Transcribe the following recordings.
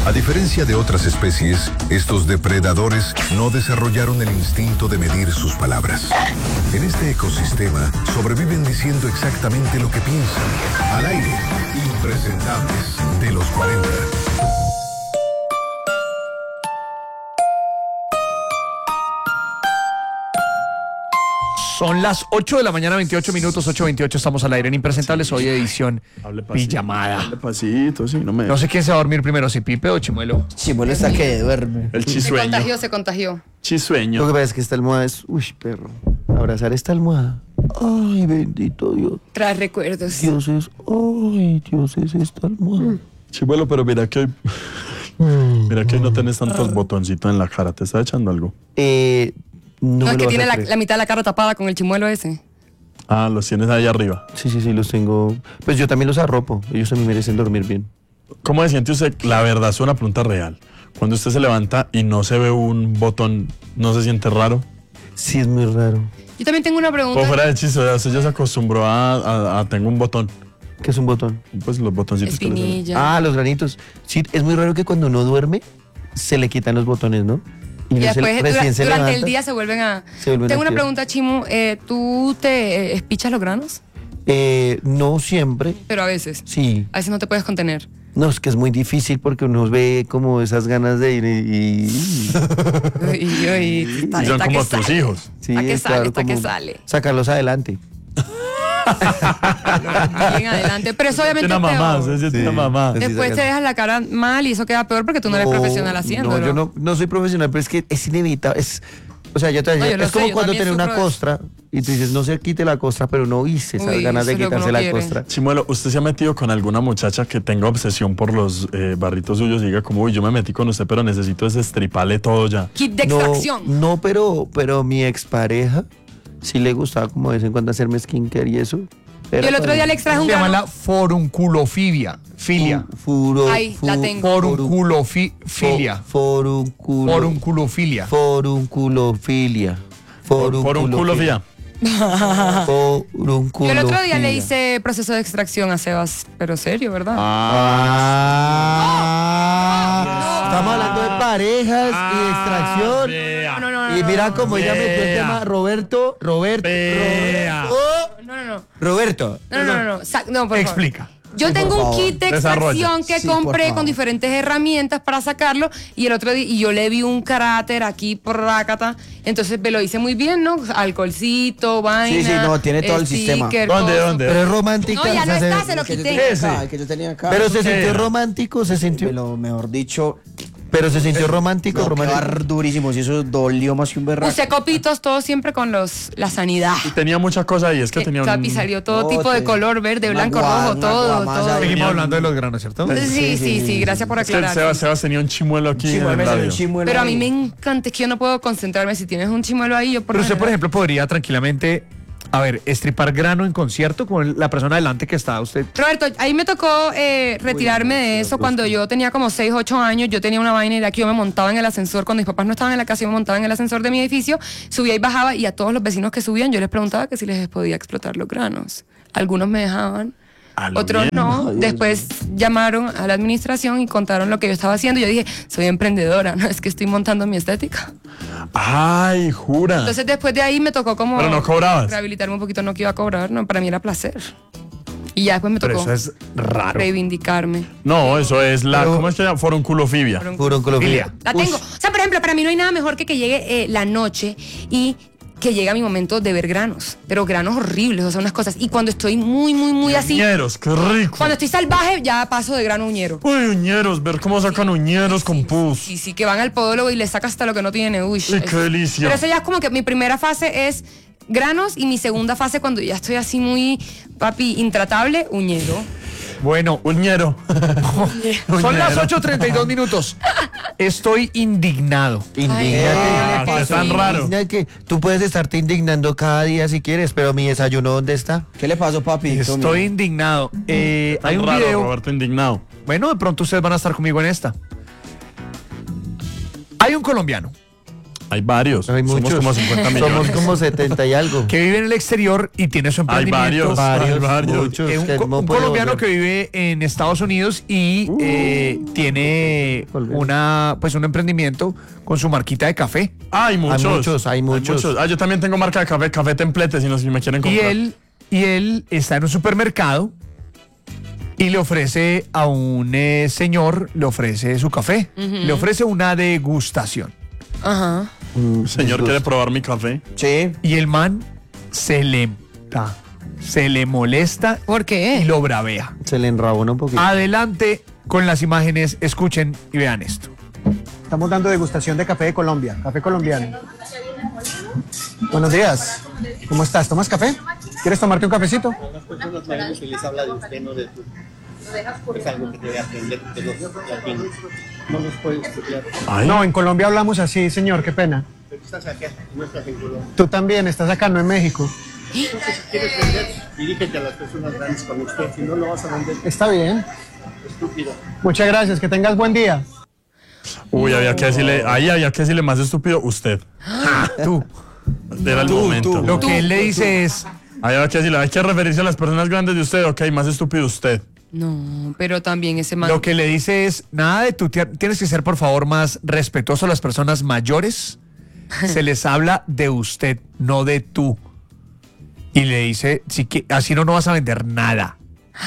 A diferencia de otras especies, estos depredadores no desarrollaron el instinto de medir sus palabras. En este ecosistema sobreviven diciendo exactamente lo que piensan. Al aire, impresentables de los 40. Son las 8 de la mañana, 28 minutos, 8:28, estamos al aire en Impresentables, hoy edición pijamada. Hable pasito, sí, No sé quién se va a dormir primero, si Pipe o Chimuelo. Chimuelo está que duerme. El chisueño. Se contagió. Chisueño. Lo que pasa es que esta almohada es... Uy, perro. Abrazar esta almohada. Ay, bendito Dios. Trae recuerdos. Dios es... Ay, Dios es esta almohada. Chimuelo, pero mira que hoy... Mira que hoy no tenés tantos botoncitos en la cara. ¿Te está echando algo? No, es que tiene la mitad de la cara tapada con el chimuelo ese. Ah, los tienes ahí arriba. Sí, los tengo... Pues yo también los arropo. Ellos también merecen dormir bien. ¿Cómo se siente usted? La verdad, es una pregunta real. Cuando usted se levanta y no se ve un botón, ¿no se siente raro? Sí, es muy raro. Yo también tengo una pregunta. O fuera de chiste, usted ya se acostumbró a tengo un botón. ¿Qué es un botón? Pues los botoncitos que le salen. Espinilla. Los granitos. Sí, es muy raro que cuando uno duerme se le quitan los botones, ¿no? Y después, durante levanta, el día se vuelven a... Tengo una activar. pregunta, Chimo. ¿Tú te espichas los granos? No siempre. Pero a veces. Sí. A veces no te puedes contener. No, es que es muy difícil porque uno ve como esas ganas de ir y Y son como tus hijos. sí, ¿A qué es sale? claro, ¿Hasta qué como sale? sacarlos adelante. Bien adelante. Pero eso obviamente Tiene es mamá, peor. usted tiene mamá. Sí, Después te dejas la cara mal y eso queda peor porque tú no eres profesional haciéndolo. No, yo no soy profesional, pero es que es inevitable. O sea, yo te No, yo lo es sé, como yo cuando también tenés una sufro de eso. costra y tú dices, no se quite la costra, pero no hice esas Uy, ganas de eso es lo que quitarse uno la quiere. costra. Chimuelo, ¿usted se ha metido con alguna muchacha que tenga obsesión por los barritos suyos y diga como, uy, yo me metí con usted, pero necesito destriparle todo ya? Kit de extracción. No, pero mi expareja sí le gustaba como de vez en cuando hacerme skincare y eso. Yo el otro día le extraje un Se llama grano. la forunculofilia. Filia. Ahí, la tengo. Forunculofilia. Forunculofilia. Por un culo, fía. Yo el otro día le hice proceso de extracción a Sebas, pero serio, ¿verdad? Estamos hablando de parejas y de extracción. No. Y mira cómo ella metió el Vea. tema. Roberto. Vea. Roberto. No, por favor. Explica. Yo tengo un kit de Desarrolla. extracción que Sí, por compré favor. con diferentes herramientas para sacarlo y el otro día y yo le vi un cráter aquí por rácata, entonces me lo hice muy bien, ¿no? Alcoholcito, vaina. Sí, no, tiene todo el sistema. sticker, ¿Dónde, todo. dónde? Pero es romántica. No, ya o no sea, está, se lo Que yo quité. tenía Ese. acá, el que yo tenía acá. Pero se ¿Qué sintió era? romántico, se sintió. Pero mejor dicho, Pero se sintió romántico, no, romántico. quedar durísimo. Si eso dolió más que un berraco. Usé copitos, todo siempre con la sanidad. Y tenía muchas cosas ahí, es que tenía Papi, un... salió todo No, tipo de te- color, verde, una blanco, guada, rojo, una todo, guamasa todo. ahí. Seguimos hablando de los granos, ¿cierto? Sí, gracias por aclarar. Sebas tenía un chimuelo aquí en el radio. Pero a mí me encanta, es que yo no puedo concentrarme. Si tienes un chimuelo ahí, yo por Pero lo usted, por general- ejemplo, podría tranquilamente, estripar grano en concierto con la persona adelante que está usted. Roberto, ahí me tocó retirarme de eso cuando yo tenía como 6, 8 años. Yo tenía una vaina y era que yo me montaba en el ascensor. Cuando mis papás no estaban en la casa, yo me montaba en el ascensor de mi edificio, subía y bajaba y a todos los vecinos que subían yo les preguntaba que si les podía explotar los granos. Algunos me dejaban, A lo otros bien. no. Después llamaron a la administración y contaron lo que yo estaba haciendo. Yo dije, soy emprendedora, no es que estoy montando mi estética. Ay, jura. Entonces después de ahí me tocó como Pero no cobrabas. rehabilitarme un poquito, no que iba a cobrar, no, para mí era placer. Y ya después me Pero tocó eso es raro. reivindicarme. No, eso es la... Pero- ¿Cómo es que se llama? Forunculofibia. Furonculofilia. La tengo. O sea, por ejemplo, para mí no hay nada mejor que llegue la noche y que llegue mi momento de ver granos. Pero granos horribles, o sea, unas cosas. Y cuando estoy muy así, Uñeros, qué rico. cuando estoy salvaje, ya paso de grano a uñero. Uy, uñeros, ver cómo sacan uñeros con pus. Y sí, que van al podólogo y le saca hasta lo que no tiene. Uy, Uy, qué delicia. Pero eso ya es como que mi primera fase es granos y mi segunda fase cuando ya estoy así muy, papi, intratable, uñero. Bueno, Uñero. son las 8:32 minutos. Estoy indignado. Indígnate. Es tan raro. Indigna que tú puedes estarte indignando cada día si quieres, pero mi desayuno, ¿dónde está? ¿Qué le pasó, papi? Estoy indignado. Hay Tan un raro, video. Roberto indignado. Bueno, de pronto ustedes van a estar conmigo en esta. Hay un colombiano Hay varios. Hay muchos. Somos como 50 millones. Somos como 70 y algo. Que vive en el exterior y tiene su Hay emprendimiento. varios. Muchos. Un, que no un puedo colombiano volver. que vive en Estados Unidos y tiene un emprendimiento con su marquita de café. Hay muchos. Hay muchos. Ah, yo también tengo marca de café, Café Templete, si me quieren comprar. Y él está en un supermercado y le ofrece a un señor, le ofrece su café, le ofrece una degustación. Ajá. Señor, ¿quiere probar mi café? Sí. Y el man se le molesta ¿Por qué? y lo bravea. Se le enrabona un poquito. Adelante con las imágenes, escuchen y vean esto. Estamos dando degustación de café de Colombia, café colombiano. Buenos días. ¿Cómo estás? ¿Tomas café? ¿Quieres tomarte un cafecito? Las personas mayores se les habla de usted, no de tú. Es algo que debe aprender de los latinos. No los puedes estudiar. Ay, No, en Colombia hablamos así, señor, qué pena. Pero tú estás acá, no estás en Colombia. Tú también estás acá, no en México. Entonces, si quieres vender, dirígete a las personas grandes con usted. Si no, lo vas a vender, Está bien. estúpido. Muchas gracias, que tengas buen día. uy, había que decirle más estúpido usted. Tú. Era el momento. Lo que él le dice es, Había que decirle, hay que referirse a las personas grandes de usted. Ok, más estúpido usted. No, pero también ese man. lo que le dice es, nada de tutear, tienes que ser por favor más respetuoso a las personas mayores. Se les habla de usted, no de tú. Y le dice, así no vas a vender nada.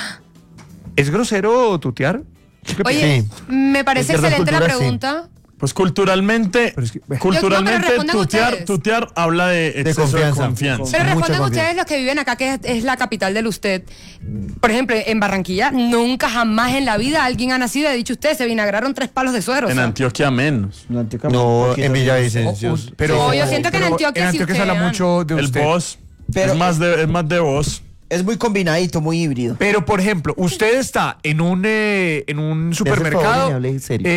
¿Es grosero tutear? Oye, Sí. me parece En ciertas excelente la culturas, sí. pregunta. Pues culturalmente, Pero es que- No, pero respondan ustedes. tutear habla de exceso de confianza. confianza. Pero Mucha respondan confianza. ustedes los que viven acá, que es la capital del usted. Por ejemplo, en Barranquilla, nunca jamás en la vida alguien ha nacido y ha dicho usted, se vinagraron 3 palos de suero. o En sea. Antioquia menos. No, en Villavicencio. Pero No, yo siento que en pero Antioquia sí se habla ustean. mucho de El usted. voz. Pero- es más de voz. Es muy combinadito, muy híbrido. Pero, por ejemplo, usted está en un supermercado favor y hable en serio.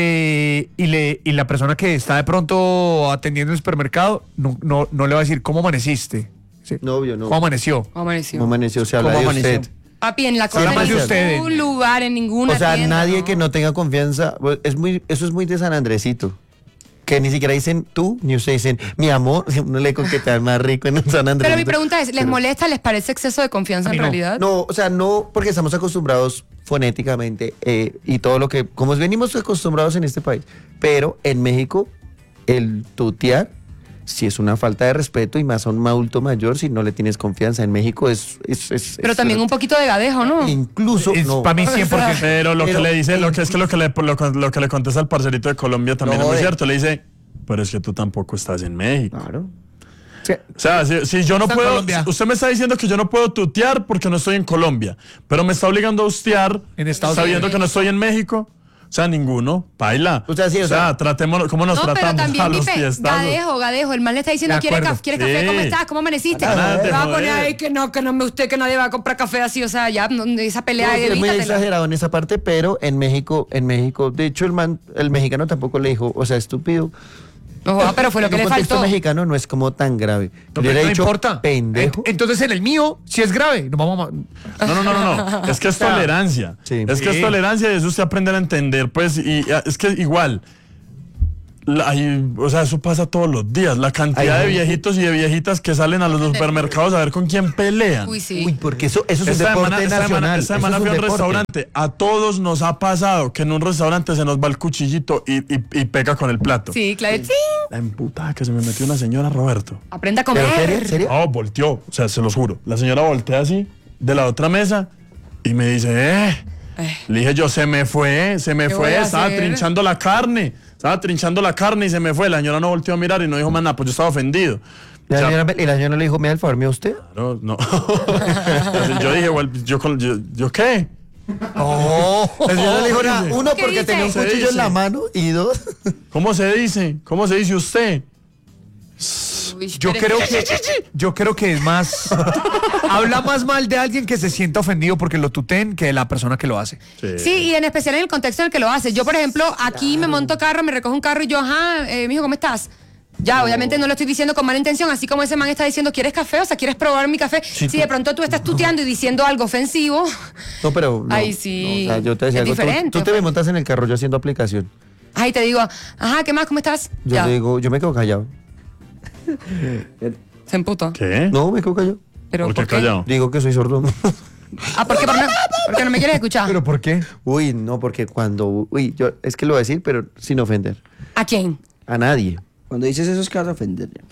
y la persona que está de pronto atendiendo el supermercado no le va a decir, ¿cómo amaneciste? ¿Sí? No, obvio, no. ¿Cómo amaneció? ¿Cómo amaneció? ¿Cómo amaneció? Se habla ¿Cómo de amaneció? usted. Papi, en la Se habla cosa, más de en usted. ningún lugar, en ninguna O sea, tienda, nadie ¿no? que no tenga confianza, pues, eso es muy de San Andresito. Que ni siquiera dicen tú, ni ustedes dicen mi amor, uno le coquetea más rico en San Andresito. Pero mi pregunta es, ¿les molesta, les parece exceso de confianza A mí en no. realidad? No, o sea, no, porque estamos acostumbrados fonéticamente y todo lo que, como venimos acostumbrados en este país. Pero en México, el tutear sí es una falta de respeto y más a un adulto mayor si no le tienes confianza. En México Pero también un poquito de gadejo, ¿no? Incluso, no. Para mí 100%. Pero lo que Pero- le dice, lo que le contesta al parcerito de Colombia también No, es muy joder. cierto. Le dice, pero es que tú tampoco estás en México. Claro. O sea, si yo no Está en puedo, Colombia. usted me está diciendo que yo no puedo tutear porque no estoy en Colombia, pero me está obligando a ustear En Estados sabiendo Unidos. que no estoy en México. O sea, ninguno, baila. O sea, sí, o sea, tratémonos, ¿cómo nos No, pero tratamos a también los dice, fiestazos? gadejo, el man le está diciendo, De ¿quieres acuerdo. café? ¿Quieres café? ¿Cómo Sí. estás? ¿Cómo amaneciste? Nada de Le va a poner joder. ahí que no usted que nadie va a comprar café así, o sea, ya, esa pelea, No, sí, es muy evítatela. exagerado en esa parte, pero en México, de hecho el mexicano tampoco le dijo, o sea, estúpido. No, joda, pero fue lo que En le un contexto faltó. mexicano no es como tan grave. No, Yo le he no dicho importa. pendejo. Entonces en el mío, si es grave, nos vamos a... No. Es que es tolerancia. Sí. Es que es Sí. tolerancia y eso usted aprende a entender, pues, y es que igual. O sea, eso pasa todos los días. La cantidad de viejitos y de viejitas que salen a los supermercados a ver con quién pelean. Uy, sí. Uy, porque eso es un Esta deporte semana, nacional. esta semana eso fui es al un deporte. restaurante. A todos nos ha pasado que en un restaurante se nos va el cuchillito y pega con el plato. Sí, claro. Sí. La emputada que se me metió una señora, Roberto. Aprenda a ¿Pero comer. serio? Oh, volteó. O sea, se los juro. La señora voltea así de la otra mesa y me dice, Le dije yo, se me fue, ¿Qué voy a estaba hacer? trinchando la carne. Estaba trinchando la carne y se me fue. La señora no volteó a mirar y no dijo más nada, pues yo estaba ofendido. Y O sea, la señora le dijo, ¿me da el favor mío usted? no. Entonces yo dije, well, ¿yo qué? La señora le dijo, nada, uno, ¿Qué porque dice? tenía un Se cuchillo dice. en la mano y dos, ¿Cómo se dice? ¿Cómo se dice usted? Uy, Yo espere. creo que es más... habla más mal de alguien que se sienta ofendido porque lo tuteen que de la persona que lo hace. Sí, y en especial en el contexto en el que lo hace. Yo, por ejemplo, aquí me monto carro, me recojo un carro y yo, mijo, ¿cómo estás? Ya, obviamente no lo estoy diciendo con mala intención, así como ese man está diciendo, ¿quieres café? O sea, ¿quieres probar mi café? Si de pronto tú estás tuteando y diciendo algo ofensivo, no, pero no, Ay, sí. no, o sea, yo te decía Es algo, diferente, tú te me pues. montas en el carro yo haciendo aplicación. ahí te digo, ajá, ¿qué más? ¿Cómo estás? Yo Ya. te digo, yo me quedo callado. Se emputa. ¿Qué? No, me quedo callado. Pero ¿Por qué ¿por qué? callado? Digo que soy sordo. ¿Por qué? Porque no me quieres escuchar. ¿Pero por qué? Uy, no, porque cuando... Uy, yo es que lo voy a decir, pero sin ofender. ¿A quién? A nadie. Cuando dices eso es que vas a ofender. Ya.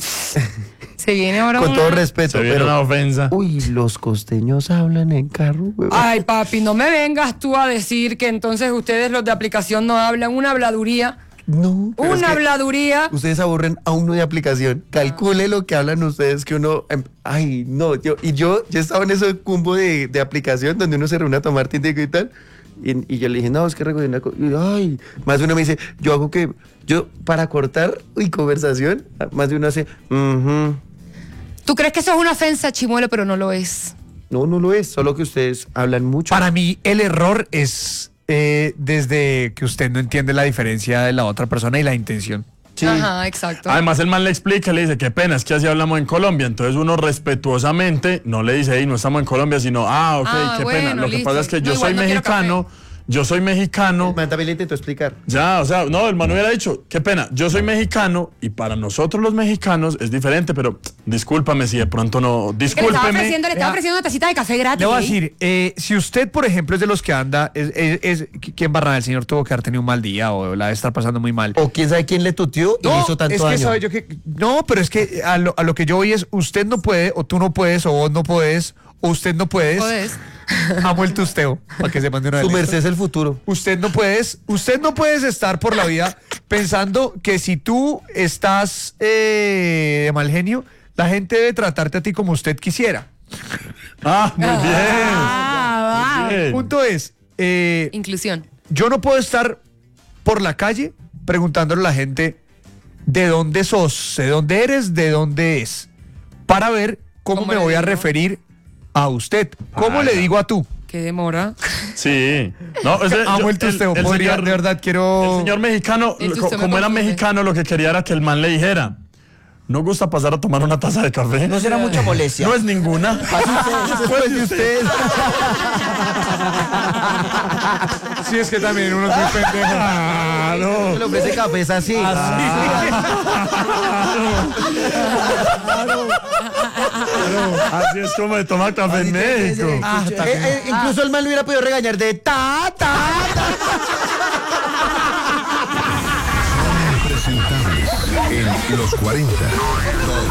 Se viene ahora Con una- todo respeto. Se viene pero, una ofensa. uy, los costeños hablan en carro, huevón. Ay, papi, no me vengas tú a decir que entonces ustedes los de aplicación no hablan. Una habladuría. No. pero es Una que habladuría. ustedes aburren a uno de aplicación. Calcule lo que hablan ustedes que uno... Ay, no. Yo estaba en ese cumbo de aplicación donde uno se reúne a tomar tinta y tal. Y yo le dije, no, es que recogí una cosa. Ay, más de uno me dice, yo para cortar conversación, más de uno hace, "Ujú". ¿Tú crees que eso es una ofensa, Chimuelo, pero no lo es? No, no lo es, solo que ustedes hablan mucho. Para mí, el error es desde que usted no entiende la diferencia de la otra persona y la intención. Sí. Ajá, exacto. Además, el man le explica, le dice, qué pena, es que así hablamos en Colombia. Entonces uno respetuosamente no le dice, hey, no estamos en Colombia, sino, ok, qué bueno, pena. Lo que listo. pasa es que No, yo igual soy no quiero mexicano, El man también le intentó explicar. Ya, o sea, no, el man hubiera dicho, qué pena, yo soy mexicano y para nosotros los mexicanos es diferente, pero discúlpame si de pronto no, Es que le estaba discúlpeme. ofreciendo una tacita de café gratis. Le voy a decir, si usted, por ejemplo, es de los que anda, que en Barranca el señor tuvo que haber tenido un mal día o la de estar pasando muy mal. O quién sabe quién le tuteó y le hizo tanto es que daño. sabe yo que no, pero es que a lo que yo voy es usted no puede o tú no puedes o vos no puedes o usted no puedes. Jodes. Amo el tusteo para que se mande una Su vez. merced es el futuro. Usted no puedes estar por la vida pensando que si tú estás de mal genio, la gente debe tratarte a ti como usted quisiera. Ah, muy bien. Ah, Muy bien. Punto es, va. Inclusión. yo no puedo estar por la calle preguntándole a la gente de dónde sos, de dónde eres, de dónde es, para ver cómo ¿Cómo me le voy a digo? referir a usted. ¿Cómo le digo a tú? Qué demora. Sí. No, Amo el tusteo, podría, de verdad quiero... El señor mexicano, El tusteo me como era confunde. mexicano, lo que quería era que el man le dijera, ¿no gusta pasar a tomar una taza de café? No será mucha molestia. No es ninguna. Después de usted. Sí, es que también uno es muy pendejo. Se le ofrece café es así. Así es como se toma café en México. Incluso el man lo hubiera podido regañar de ta. Impresentables en los 40.